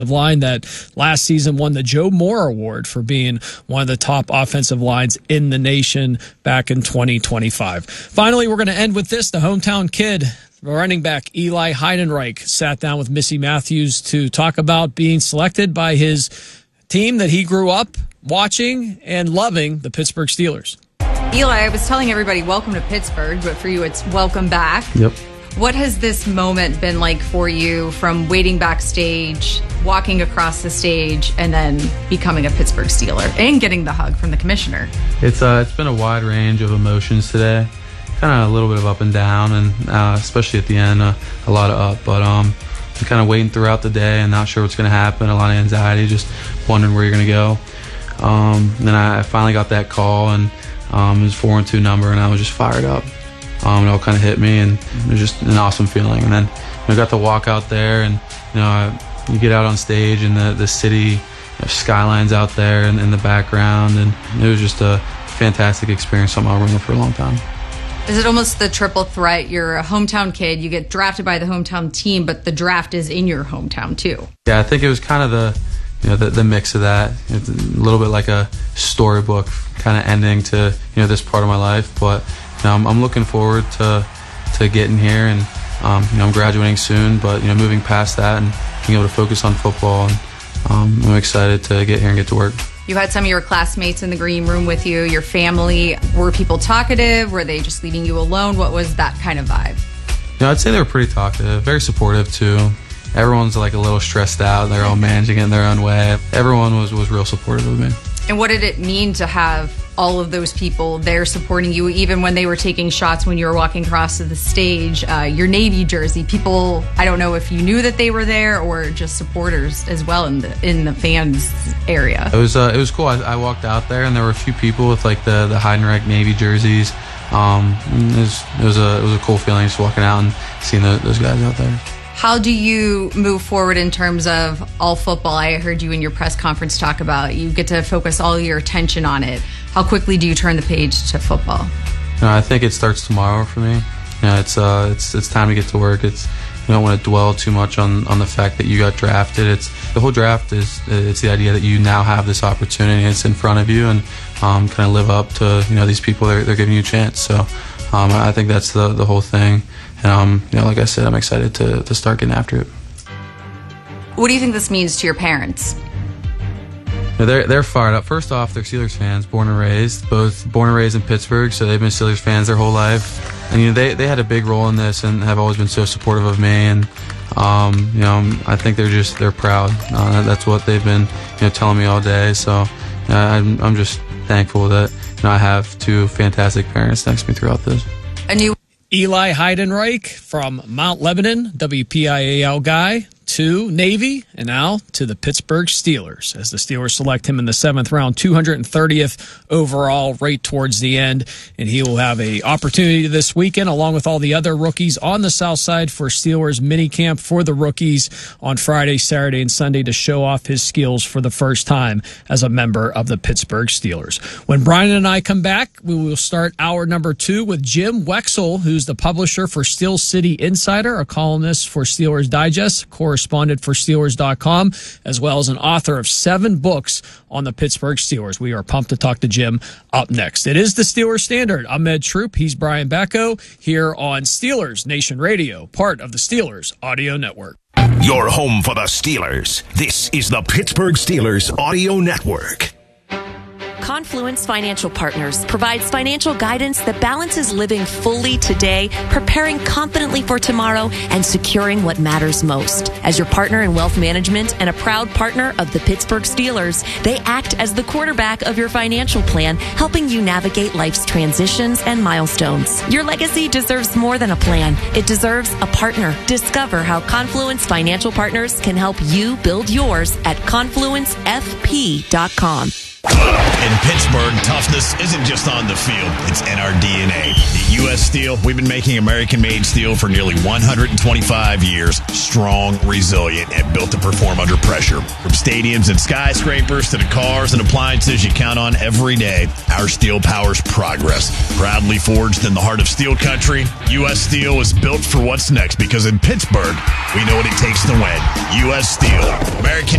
line that last season won the Joe Moore Award for being one of the top offensive lines in the nation back in 2025. Finally, we're going to end with this. The hometown kid, running back Eli Heidenreich, sat down with Missy Matthews to talk about being selected by his team that he grew up watching and loving, the Pittsburgh Steelers. Eli, I was telling everybody welcome to Pittsburgh, but for you it's welcome back. Yep. What has this moment been like for you, from waiting backstage, walking across the stage, and then becoming a Pittsburgh Steeler and getting the hug from the commissioner? It's been a wide range of emotions today. Kind of a little bit of up and down, and especially at the end, a lot of up. But kind of waiting throughout the day and not sure what's going to happen. A lot of anxiety, just wondering where you're going to go. Then I finally got that call, and it was 4-2 number, and I was just fired up. It all kind of hit me, and it was just an awesome feeling. And then I got to walk out there, and you get out on stage, and the city skylines out there and in the background, and it was just a fantastic experience. Something I'll remember for a long time. Is it almost the triple threat? You're a hometown kid, you get drafted by the hometown team, but the draft is in your hometown too. Yeah, I think it was kind of the mix of that. It's a little bit like a storybook kind of ending to this part of my life, but I'm looking forward to getting here, and I'm graduating soon, but moving past that and being able to focus on football, and I'm excited to get here and get to work. You had some of your classmates in the green room with you, your family. Were people talkative? Were they just leaving you alone? What was that kind of vibe? I'd say they were pretty talkative, very supportive too. Everyone's like a little stressed out. They're all managing it in their own way. Everyone was real supportive of me. And what did it mean to have all of those people there supporting you, even when they were taking shots when you were walking across to the stage? Your Navy jersey, people, I don't know if you knew that they were there or just supporters as well in the fans area. It was cool. I walked out there, and there were a few people with like the Heidenreich Navy jerseys. It was a cool feeling just walking out and seeing those guys out there. How do you move forward in terms of all football? I heard you in your press conference talk about you get to focus all your attention on it. How quickly do you turn the page to football? I think it starts tomorrow for me. It's time to get to work. You don't want to dwell too much on the fact that you got drafted. The whole draft it's the idea that you now have this opportunity. It's in front of you, and kind of live up to these people. They're giving you a chance. So I think that's the whole thing. And like I said, I'm excited to start getting after it. What do you think this means to your parents? They're fired up. First off, they're Steelers fans, born and raised in Pittsburgh, so they've been Steelers fans their whole life. And they had a big role in this and have always been so supportive of me. And I think they're proud. That's what they've been telling me all day. So I'm just thankful that I have two fantastic parents next to me throughout this. Eli Heidenreich from Mount Lebanon, WPIAL guy, to Navy, and now to the Pittsburgh Steelers, as the Steelers select him in the 7th round, 230th overall, right towards the end. And he will have an opportunity this weekend, along with all the other rookies on the South Side, for Steelers minicamp for the rookies on Friday, Saturday, and Sunday to show off his skills for the first time as a member of the Pittsburgh Steelers. When Brian and I come back, we will start hour number 2 with Jim Wexell, who's the publisher for Steel City Insider, a columnist for Steelers Digest, correspondent for Steelers.com, as well as an author of 7 books on the Pittsburgh Steelers. We are pumped to talk to Jim up next. It is the Steelers Standard. I'm Ed Troop. He's Brian Bacco here on Steelers Nation Radio, part of the Steelers Audio Network. Your home for the Steelers. This is the Pittsburgh Steelers Audio Network. Confluence Financial Partners provides financial guidance that balances living fully today, preparing confidently for tomorrow, and securing what matters most. As your partner in wealth management and a proud partner of the Pittsburgh Steelers, they act as the quarterback of your financial plan, helping you navigate life's transitions and milestones. Your legacy deserves more than a plan. It deserves a partner. Discover how Confluence Financial Partners can help you build yours at confluencefp.com. In Pittsburgh, toughness isn't just on the field, it's in our DNA. At U.S. Steel, we've been making American-made steel for nearly 125 years, strong, resilient, and built to perform under pressure. From stadiums and skyscrapers to the cars and appliances you count on every day, our steel powers progress. Proudly forged in the heart of steel country, U.S. Steel is built for what's next because in Pittsburgh, we know what it takes to win. U.S. Steel, American